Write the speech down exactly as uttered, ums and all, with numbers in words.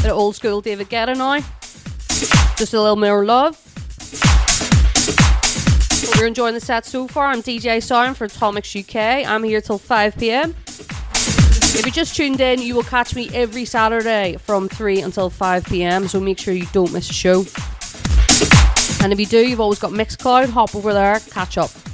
Bit of old school David Guetta now. Just a little more love. Hope you're enjoying the set so far. I'm D J Sound for Atomics U K. I'm here till five p.m. If you just tuned in, you will catch me every Saturday from three until five p.m. So make sure you don't miss a show. And if you do, you've always got Mixcloud. Hop over there, catch up.